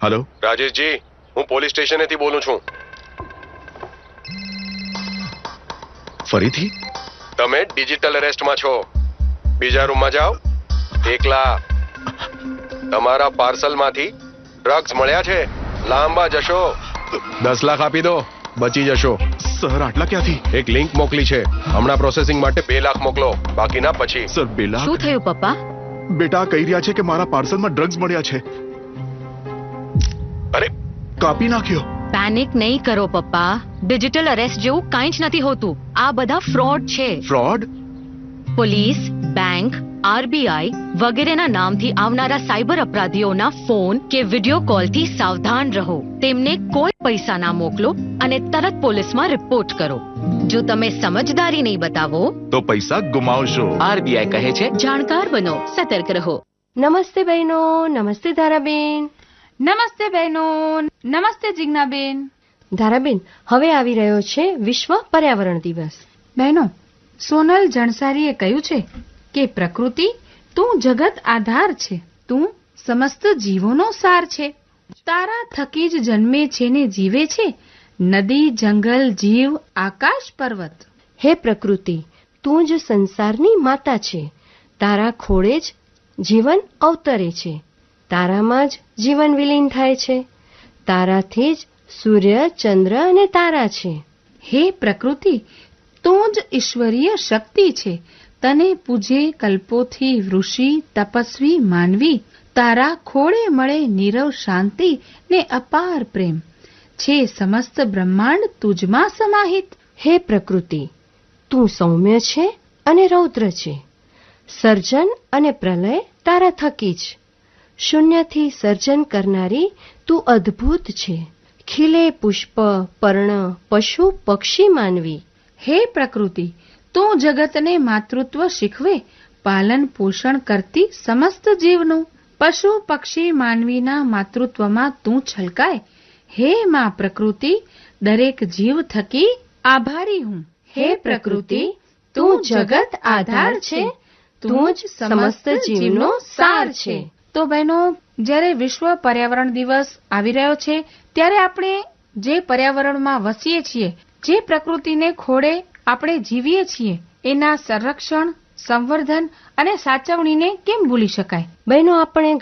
Hello, રાજેશજી, હું police સ્ટેશનેથી બોલું છું. ફરીથી? તમે ડિજિટલ અરેસ્ટમાં છો. બીજા રૂમમાં જાઓ. એકલા. તમારા પાર્સલમાંથી ડ્રગ્સ મળ્યા છે. લાંબા જશો. 10 લાખ આપી દો, બચી જશો. સર, આટલા ક્યાંથી? એક લિંક મોકલી છે, હમણાં પ્રોસેસિંગ માટે 2 લાખ મોકલો, બાકીના પછી. સર, 2 લાખ? શું થયું પપ્પા? બેટા કહી રહ્યા છે કે મારા પાર્સલમાં ડ્રગ્સ મળ્યા છે. અરે, કાપી નાખ્યો. પેનિક નહીં કરો પપ્પા. ડિજિટલ અરેસ્ટ જેવું કાંઈ જ નથી હોતું. આ બધા ફ્રોડ છે. ફ્રોડ? પોલીસ, બેંક, આરબીઆઈ વગેરેના નામથી આવનારા સાયબર અપરાધીઓના ફોન કે વિડિયો કોલથી સાવધાન રહો. તેમને કોઈ પૈસા ના મોકલો અને તરત પોલીસમાં રિપોર્ટ કરો. જો તમે સમજદારી નહીં બતાવો તો પૈસા ગુમાવશો. આરબીઆઈ કહે છે, જાણકાર બનો, સતર્ક રહો. નમસ્તે બહેનો, નમસ્તે ધારાબેન. નમસ્તે બહેનો, નમસ્તે જિજ્ઞાબેન. ધારાબેન, હવે આવી રહ્યો છે વિશ્વ પર્યાવરણ દિવસ. બહેનો, સોનલ જણસારીએ કહ્યું છે કે પ્રકૃતિ તું જગત આધાર છે, તું સમસ્ત જીવોનો સાર છે. તારા થકી જ જન્મે છે ને જીવે છે નદી, જંગલ, જીવ, આકાશ, પર્વત. હે પ્રકૃતિ, તું જ સંસારની માતા છે. તારા ખોળે જ જીવન અવતરે છે. તારામાં જ જીવન વિલીન થાય છે. તારાથી જ સૂર્ય, ચંદ્ર અને તારા છે. હે પ્રકૃતિ, તું જ ઈશ્વરીય શક્તિ છે. તને પૂજે કલ્પોથી ઋષિ, તપસ્વી, માનવી. તારા ખોળે મળે નીરવ શાંતિ ને અપાર પ્રેમ. છે સમસ્ત બ્રહ્માંડ તુજમાં સમાહિત. હે પ્રકૃતિ, તું સૌમ્ય છે અને રૌદ્ર છે. સર્જન અને પ્રલય તારા થકી જ. શૂન્યથી સર્જન કરનારી તું અદ્ભુત છે. ખીલે પુષ્પ, પર્ણ, પશુ, પક્ષી, માનવી. હે પ્રકૃતિ, તું જગતને માતૃત્વ શીખવે, પાલન પોષણ કરતી સમસ્ત જીવનું. પશુ, પક્ષી, માનવીના માતૃત્વમાં તું છલકાય. હે માં પ્રકૃતિ, દરેક જીવ થકી આભારી હું. હે પ્રકૃતિ, તું જગત આધાર છે, તું જ સમસ્ત જીવનો સાર છે. તો બહેનો, જ્યારે વિશ્વ પર્યાવરણ દિવસ આવી રહ્યો છે ત્યારે આપણે જે પર્યાવરણમાં વસીએ છીએ, જે પ્રકૃતિને ખોળે આપણે જીવીએ છીએ, એના સંરક્ષણ, સંવર્ધન અને સાચવણીને કેમ ભૂલી શકાય? બહેનો, આપણે